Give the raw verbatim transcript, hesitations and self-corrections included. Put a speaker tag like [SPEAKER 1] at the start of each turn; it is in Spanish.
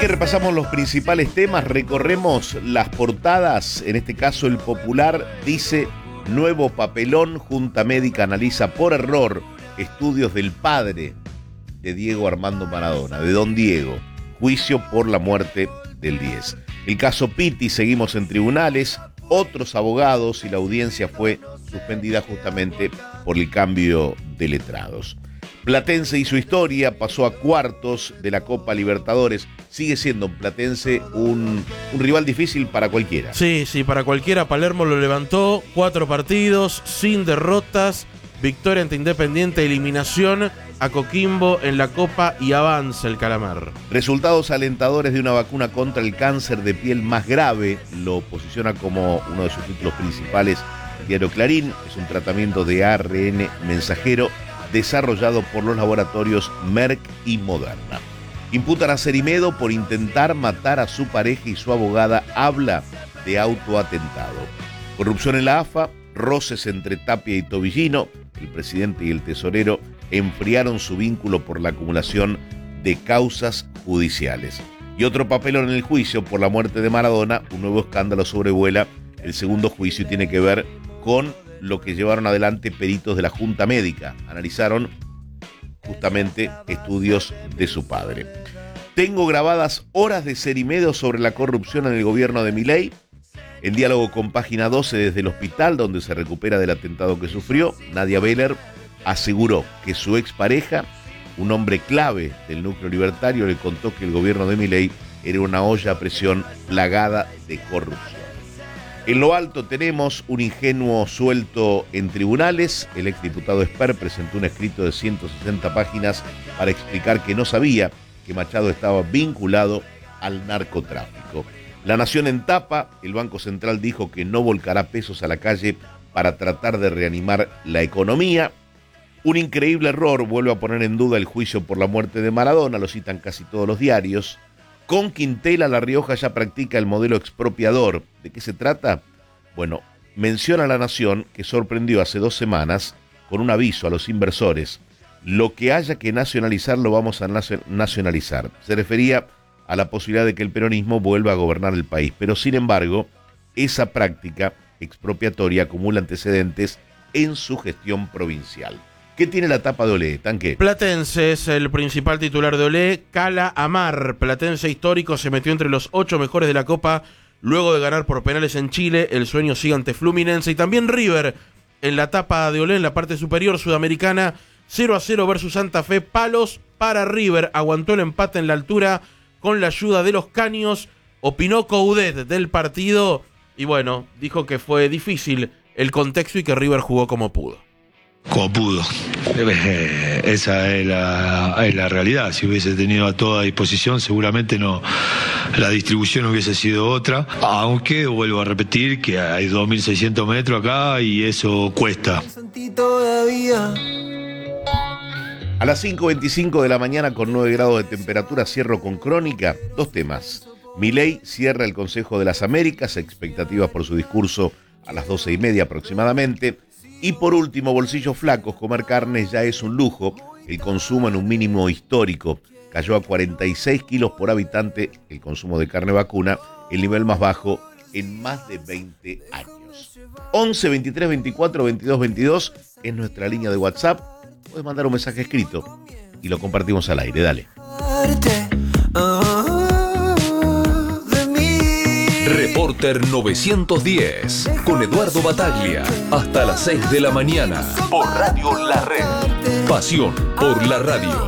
[SPEAKER 1] y repasamos los principales temas, recorremos las portadas. En este caso El Popular dice: nuevo papelón, Junta Médica analiza por error estudios del padre de Diego Armando Maradona, de Don Diego, juicio por la muerte del diez. El caso Pitti, seguimos en tribunales, otros abogados y la audiencia fue suspendida justamente por el cambio de letrados. Platense y su historia, pasó a cuartos de la Copa Libertadores. Sigue siendo Platense un, un rival difícil para cualquiera.
[SPEAKER 2] Sí, sí, para cualquiera. Palermo lo levantó, cuatro partidos, sin derrotas, victoria ante Independiente, eliminación a Coquimbo en la Copa y avanza el Calamar.
[SPEAKER 1] Resultados alentadores de una vacuna contra el cáncer de piel más grave, lo posiciona como uno de sus títulos principales el diario Clarín. Es un tratamiento de A R N mensajero desarrollado por los laboratorios Merck y Moderna. Imputan a Cerimedo por intentar matar a su pareja y su abogada habla de autoatentado. Corrupción en la A F A, roces entre Tapia y Tobillino. El presidente y el tesorero enfriaron su vínculo por la acumulación de causas judiciales. Y otro papelón en el juicio por la muerte de Maradona, un nuevo escándalo sobrevuela el segundo juicio y tiene que ver con lo que llevaron adelante peritos de la Junta Médica. Analizaron justamente estudios de su padre. Tengo grabadas horas de Cerimedo sobre la corrupción en el gobierno de Milei. En diálogo con Página doce desde el hospital donde se recupera del atentado que sufrió, Nadia Beller aseguró que su expareja, un hombre clave del núcleo libertario, le contó que el gobierno de Milei era una olla a presión plagada de corrupción. En lo alto tenemos un ingenuo suelto en tribunales. El exdiputado Esper presentó un escrito de ciento sesenta páginas para explicar que no sabía que Machado estaba vinculado al narcotráfico. La Nación en tapa, el Banco Central dijo que no volcará pesos a la calle para tratar de reanimar la economía. Un increíble error vuelve a poner en duda el juicio por la muerte de Maradona, lo citan casi todos los diarios. Con Quintela, La Rioja ya practica el modelo expropiador. ¿De qué se trata? Bueno, menciona La Nación que sorprendió hace dos semanas con un aviso a los inversores. Lo que haya que nacionalizar lo vamos a nacionalizar. Se refería a la posibilidad de que el peronismo vuelva a gobernar el país. Pero sin embargo, esa práctica expropiatoria acumula antecedentes en su gestión provincial. ¿Qué tiene la tapa de Olé, Tanque?
[SPEAKER 2] Platense es el principal titular de Olé. Cala Amar, Platense histórico, se metió entre los ocho mejores de la Copa luego de ganar por penales en Chile. El sueño sigue ante Fluminense. Y también River en la tapa de Olé, en la parte superior sudamericana. cero a cero versus Santa Fe. Palos para River. Aguantó el empate en la altura con la ayuda de los caños. Opinó Coudet del partido. Y bueno, dijo que fue difícil el contexto y que River jugó como pudo.
[SPEAKER 3] Como pudo. Esa es la, es la realidad. Si hubiese tenido a toda disposición, seguramente no, la distribución hubiese sido otra. Aunque, vuelvo a repetir, que hay dos mil seiscientos metros acá y eso cuesta.
[SPEAKER 1] A las cinco veinticinco de la mañana con nueve grados de temperatura cierro con Crónica. Dos temas. Milei cierra el Consejo de las Américas, expectativas por su discurso a las doce y media aproximadamente. Y por último, bolsillos flacos, comer carne ya es un lujo. El consumo en un mínimo histórico. Cayó a cuarenta y seis kilos por habitante el consumo de carne vacuna, el nivel más bajo en más de veinte años. once, veintitrés, veinticuatro, veintidós, veintidós es nuestra línea de WhatsApp. Puedes mandar un mensaje escrito y lo compartimos al aire. Dale.
[SPEAKER 4] Reporter novecientos diez con Eduardo Bataglia hasta las seis de la mañana por Radio La Red. Pasión por la radio.